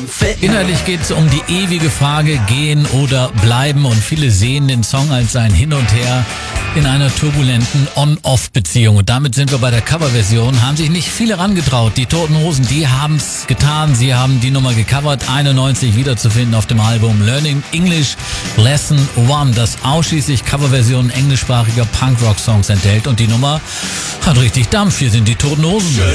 Inhaltlich geht es um die ewige Frage, gehen oder bleiben, und viele sehen den Song als ein Hin und Her in einer turbulenten On-Off-Beziehung. Und damit sind wir bei der Coverversion. Haben sich nicht viele rangetraut. Die Toten Hosen, die haben's getan. Sie haben die Nummer gecovert, 91 wiederzufinden auf dem Album Learning English Lesson 1, das ausschließlich Coverversionen englischsprachiger Punk-Rock-Songs enthält. Und die Nummer hat richtig Dampf. Hier sind die Toten Hosen.